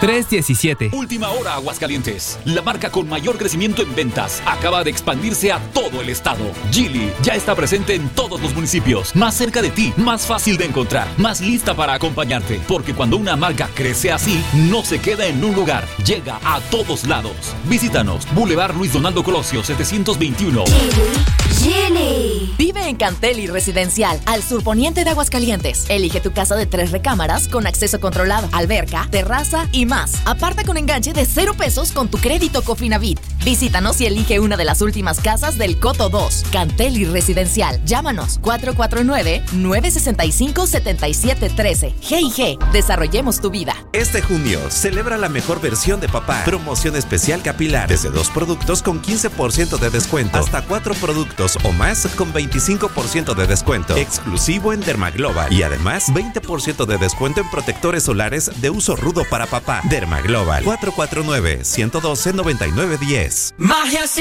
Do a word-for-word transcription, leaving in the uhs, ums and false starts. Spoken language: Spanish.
tres diecisiete. Última hora Aguascalientes. La marca con mayor crecimiento en ventas acaba de expandirse a todo el estado. Geely ya está presente en todos los municipios, más cerca de ti, más fácil de encontrar, más lista para acompañarte, porque cuando una marca crece así, no se queda en un lugar, llega a todos lados. Visítanos, Boulevard Luis Donaldo Colosio setecientos veintiuno. Geely. Vive en Cantelli Residencial, al surponiente de Aguascalientes. Elige tu casa de tres recámaras con acceso controlado, alberca, terraza y más. Aparta con enganche de cero pesos con tu crédito Cofinavit. Visítanos y elige una de las últimas casas del Coto dos. Cantelli Residencial. Llámanos cuatro cuatro nueve, nueve seis cinco, siete siete uno tres. G y G. Desarrollemos tu vida. Este junio, celebra la mejor versión de papá. Promoción especial capilar. Desde dos productos con quince por ciento de descuento. Hasta cuatro productos o más con veinticinco por ciento de descuento. Exclusivo en Dermaglobal. Y además, veinte por ciento de descuento en protectores solares de uso rudo para papá. Dermaglobal. cuatro cuatro nueve, uno uno dos, nueve nueve uno cero. Magia